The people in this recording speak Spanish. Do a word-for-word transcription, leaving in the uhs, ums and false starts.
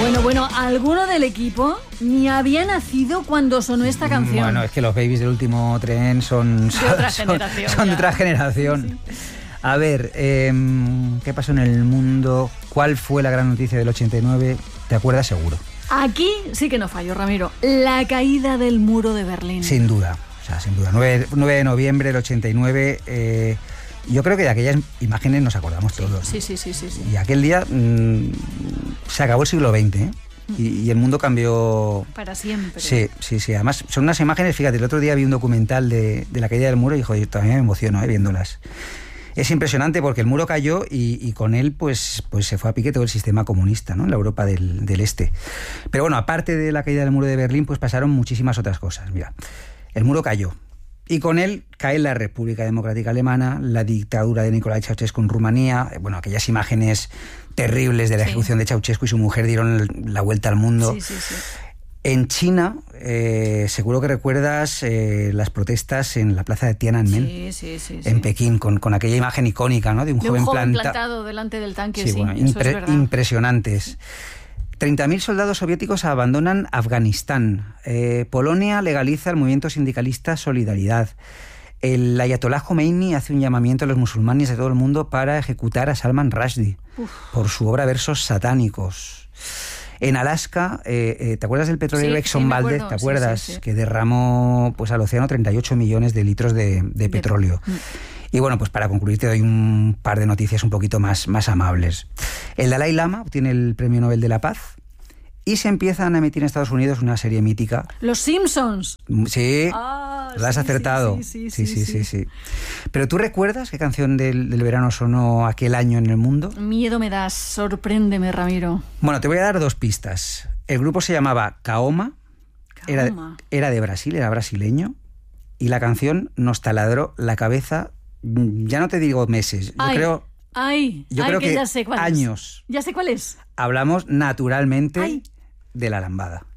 Bueno, bueno, alguno del equipo ni había nacido cuando sonó esta canción. Bueno, es que los babies del último tren son, de otra son, generación. Son de otra generación. Sí. A ver, eh, ¿qué pasó en el mundo? ¿Cuál fue la gran noticia del ochenta y nueve? ¿Te acuerdas seguro? Aquí sí que no fallo, Ramiro. La caída del muro de Berlín. Sin duda, o sea, sin duda. nueve de noviembre del ochenta y nueve... Eh, yo creo que de aquellas imágenes nos acordamos todos. Sí, sí, sí, sí, sí. Y aquel día mmm, se acabó el siglo veinte, ¿eh? Y, y el mundo cambió... Para siempre. Sí, sí, sí. Además, son unas imágenes, fíjate, el otro día vi un documental de, de la caída del muro y, joder, todavía me emociono, ¿eh? Viéndolas. Es impresionante porque el muro cayó y, y con él pues, pues se fue a pique todo el sistema comunista, ¿no? En la Europa del, del Este. Pero bueno, aparte de la caída del muro de Berlín, pues pasaron muchísimas otras cosas. Mira, el muro cayó. Y con él cae la República Democrática Alemana, la dictadura de Nicolae Ceausescu en Rumanía, bueno, aquellas imágenes terribles de la ejecución sí. de Ceausescu y su mujer dieron la vuelta al mundo. Sí, sí, sí. En China, eh, seguro que recuerdas eh, las protestas en la plaza de Tiananmen, sí, sí, sí, en sí. Pekín, con, con aquella imagen icónica, ¿no? De un de joven, un joven planta... plantado delante del tanque, sí, sí, bueno, eso impre- es verdad. impresionantes. treinta mil soldados soviéticos abandonan Afganistán. Eh, Polonia legaliza el movimiento sindicalista Solidaridad. El ayatolá Khomeini hace un llamamiento a los musulmanes de todo el mundo para ejecutar a Salman Rushdie Uf. por su obra Versos satánicos. En Alaska, eh, eh, ¿te acuerdas del petrolero sí, Exxon sí, Valdez? ¿Te acuerdas? Sí, sí, sí. Que derramó pues, al océano treinta y ocho millones de litros de, de, de petróleo. Y bueno, pues para concluir te doy un par de noticias un poquito más, más amables. El Dalai Lama obtiene el Premio Nobel de la Paz y se empiezan a emitir en Estados Unidos una serie mítica. Los Simpsons. Sí, ah, lo has sí, acertado. Sí sí sí sí, sí, sí, sí, sí. Pero ¿tú recuerdas qué canción del, del verano sonó aquel año en el mundo? Miedo me das, sorpréndeme, Ramiro. Bueno, te voy a dar dos pistas. El grupo se llamaba Kaoma, era, era de Brasil, era brasileño, y la canción nos taladró la cabeza, ya no te digo meses, yo ay, creo... Ay, yo ay, creo que, que ya sé cuál años. Es. Ya sé cuál es. Hablamos naturalmente ay. de La Lambada.